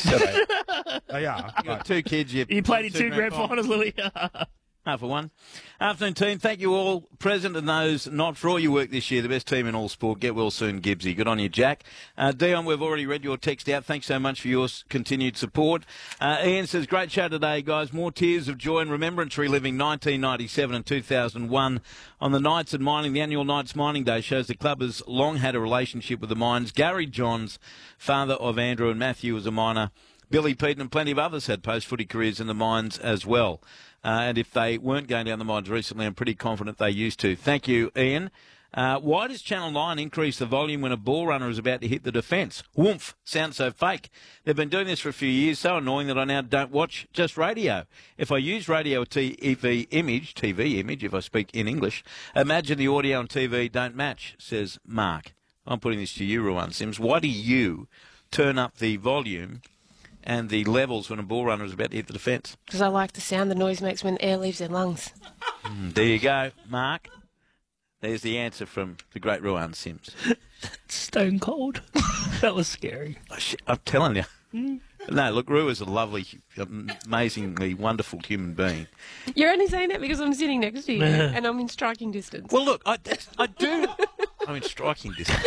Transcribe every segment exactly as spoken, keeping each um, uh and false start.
they, they are. You've got two kids. You, You played in two grand finals, Louis. Half of one. Afternoon team, thank you all present and those not for all your work this year. The best team in all sport. Get well soon, Gibbsy. Good on you, Jack. Uh, Dion, we've already read your text out. Thanks so much for your s- continued support. Uh, Ian says, great show today, guys. More tears of joy and remembrance reliving nineteen ninety-seven and two thousand one. On the Knights and Mining, the annual Knights Mining Day shows the club has long had a relationship with the mines. Gary Johns, father of Andrew and Matthew, was a miner. Billy Peaton and plenty of others had post-footy careers in the mines as well. Uh, and if they weren't going down the mines recently, I'm pretty confident they used to. Thank you, Ian. Uh, why does Channel nine increase the volume when a ball runner is about to hit the defence? Woomph. Sounds so fake. They've been doing this for a few years, so annoying that I now don't watch just radio. If I use radio or T V image, T V image, if I speak in English, imagine the audio and T V don't match, says Mark. I'm putting this to you, Ruan Sims. Why do you turn up the volume and the levels when a ball runner is about to hit the defence? Because I like the sound the noise makes when air leaves their lungs. Mm, there you go, Mark. There's the answer from the great Ruan Sims. Stone cold. That was scary. Oh, shit, I'm telling you. Mm. No, look, Ru is a lovely, amazingly wonderful human being. You're only saying that because I'm sitting next to you and I'm in striking distance. Well, look, I, I do. I'm in striking distance.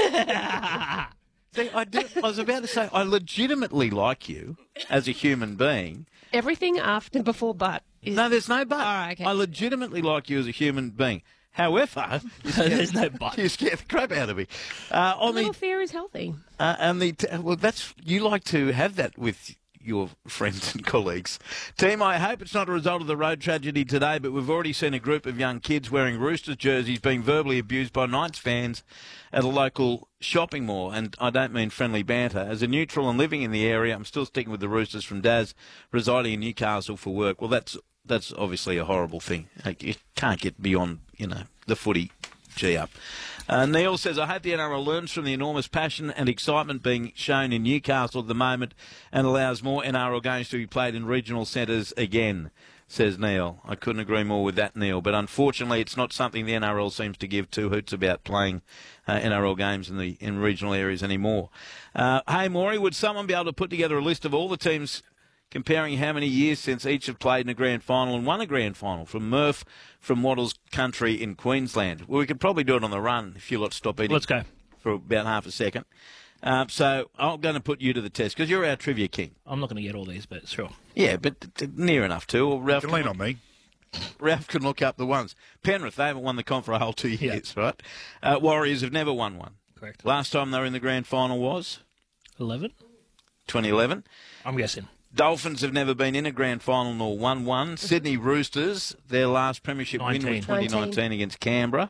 See, I, do, I was about to say, I legitimately like you as a human being. Everything after, before, but. Is... No, there's no but. All right, okay. I legitimately like you as a human being. However, there's no but. You scare the crap out of me. Uh, a little the, fear is healthy. Uh, and the well, that's you like to have that with your friends and colleagues. Team, I hope it's not a result of the road tragedy today, but we've already seen a group of young kids wearing Roosters jerseys being verbally abused by Knights fans at a local shopping mall. And I don't mean friendly banter. As a neutral and living in the area, I'm still sticking with the Roosters from Daz, residing in Newcastle for work. Well, that's that's obviously a horrible thing. You can't get beyond, you know, the footy G-up. Uh, Neil says, I hope the N R L learns from the enormous passion and excitement being shown in Newcastle at the moment and allows more N R L games to be played in regional centres again, says Neil. I couldn't agree more with that, Neil. But unfortunately, it's not something the N R L seems to give two hoots about playing uh, N R L games in the in regional areas anymore. Uh, hey, Maury, would someone be able to put together a list of all the teams comparing how many years since each have played in a grand final and won a grand final from Murph from Wattles Country in Queensland? Well, we could probably do it on the run if you lot stop eating. Let's go. For about half a second. Uh, so I'm going to put you to the test because you're our trivia king. I'm not going to get all these, but sure. Yeah, but t- t- near enough to. Or Ralph You can lean look, on me. Ralph can look up the ones. Penrith, they haven't won the comp for a whole two years, Yeah. right? Uh, Warriors have never won one. Correct. Last time they were in the grand final was? eleven? twenty eleven. I'm guessing. Dolphins have never been in a grand final nor won one. Sydney Roosters, their last premiership win was twenty nineteen against Canberra.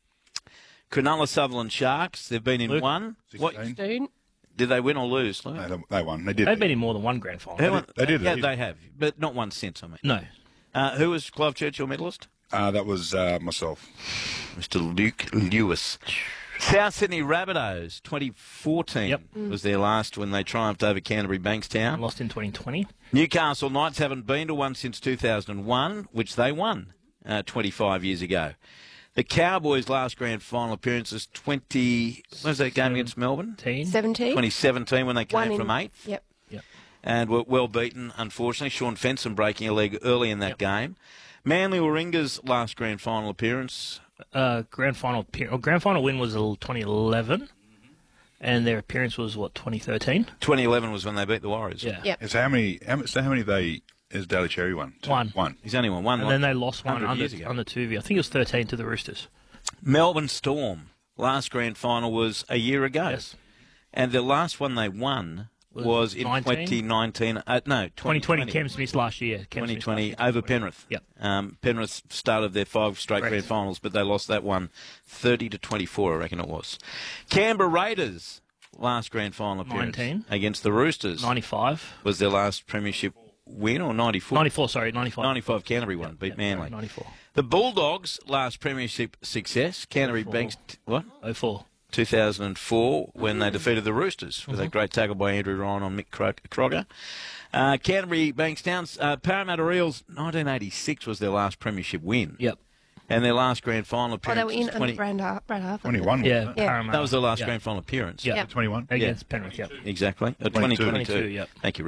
Cronulla Sutherland Sharks, they've been in Luke, one. What, Student. did they win or lose? Luke? No, they, they won. They did. They've been in more than one grand final. Who won- they did, Yeah, they did. they have, but not one since, I mean. No. Uh, who was Clive Churchill medalist? Uh, that was uh, myself. Mister Luke Lewis. South Sydney Rabbitohs, twenty fourteen Yep. was their last when they triumphed over Canterbury Bankstown. Lost in twenty twenty. Newcastle Knights haven't been to one since two thousand one, which they won uh, twenty-five years ago. The Cowboys' last grand final appearance was twenty. When was that game against Melbourne? seventeen. twenty seventeen when they came One in- from eighth. Yep. Yep. And were well beaten, unfortunately. Sean Fenson breaking a leg early in that yep. game. Manly Warringah's last grand final appearance. Uh, grand final appear- oh, grand final win was twenty eleven, mm-hmm. and their appearance was what twenty thirteen. twenty eleven was when they beat the Warriors. Yeah. Yep. So how many? How, so how many they? Is Daly Cherry won? Two? One. One. He's only won one. And like then they lost one under years ago. under two V. I think it was thirteen to the Roosters. Melbourne Storm last grand final was a year ago. Yes. And the last one they won was, was in nineteen? twenty nineteen. Uh, no, twenty twenty twenty. Cam Smith last year. Cam twenty twenty Smith over Penrith. Yep. Um, Penrith started their five straight Correct. grand finals, but they lost that one thirty to twenty-four, I reckon it was. Canberra Raiders last grand final appearance nineteen. against the Roosters. ninety-five. Was their last premiership win or ninety-four? ninety-four, sorry, ninety-five. ninety-five Canterbury won, Yep, beat yep, Manly. sorry, ninety-four. The Bulldogs' last premiership success, Canterbury oh four. Banks, what? oh four. two thousand four, when they defeated the Roosters with Mm-hmm. a great tackle by Andrew Ryan on Mick Cro- Crogger. Uh, Canterbury Bankstown, uh, Parramatta Eels, nineteen eighty-six was their last premiership win. Yep. And their last grand final Oh, appearance they were in was under twenty. Brad, Har- Brad Harper. Twenty-one. Yeah, wasn't it? Yeah. Parramatta. That was their last Yep. grand final appearance. Yep. Yep. Twenty-one. Against Penrith, yep. Exactly. Uh, twenty-two. twenty twenty-two. twenty-two, yep. Thank you, Rick.